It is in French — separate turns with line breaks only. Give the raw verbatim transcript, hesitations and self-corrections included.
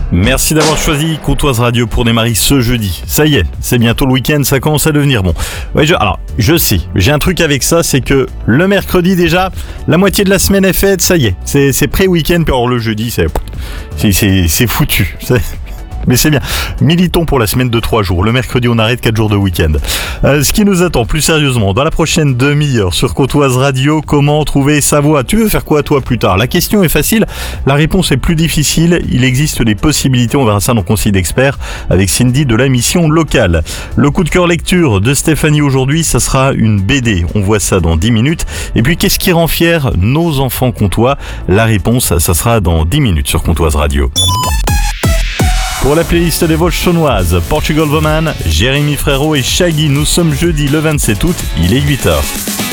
Merci d'avoir choisi Courtoise Radio pour démarrer ce jeudi. Ça y est, c'est bientôt le week-end, ça commence à devenir bon. Ouais, je, alors, je sais, j'ai un truc avec ça, c'est que le mercredi déjà, la moitié de la semaine est faite, ça y est, c'est, c'est pré-week-end, puis alors le jeudi, c'est, c'est, c'est, c'est foutu. C'est... Mais c'est bien. Militons pour la semaine de trois jours. Le mercredi, on arrête quatre jours de week-end. Euh, ce qui nous attend plus sérieusement, dans la prochaine demi-heure sur Courtoise Radio, comment trouver sa voix? Tu veux faire quoi toi plus tard? La question est facile, la réponse est plus difficile. Il existe des possibilités, on verra ça dans Conseil d'experts avec Cindy de la mission locale. Le coup de cœur lecture de Stéphanie aujourd'hui, ça sera une B D. On voit ça dans dix minutes. Et puis, qu'est-ce qui rend fier nos enfants comtois? La réponse, ça sera dans dix minutes sur Courtoise Radio. Pour la playlist des Vosges chaunoises, Portugal Woman, Jérémy Frérot et Shaggy, nous sommes jeudi le vingt-sept août, il est huit heures.